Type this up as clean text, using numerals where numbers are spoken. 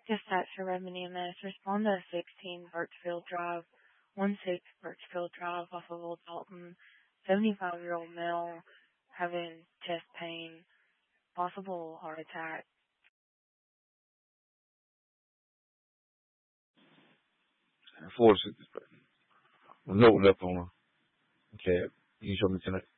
Dispatch for Redmond EMS. Respond to 16 Birchfield Drive, 16 Birchfield Drive off of Old Dalton. 75-year-old male having chest pain, possible heart attack. Force it. We're noting up on a cab. You can show me tonight.